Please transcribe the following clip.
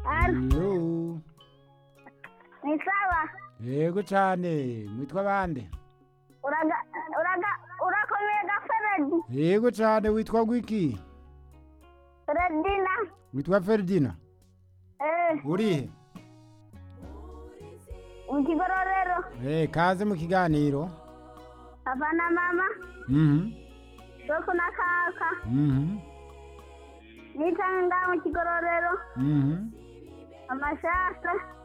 Yo. Ni sawa. Yego cyane. Mwitwa bande? Urakomeye Feredi. Yego cyane witwa gwiki? Ferdina. Witwa Ferdina? Urihe? Mu Kigororero. Kaze mu kiganiro. Papa na mama. Soko na kaka. Nitanga mu Kigororero. Amashasa.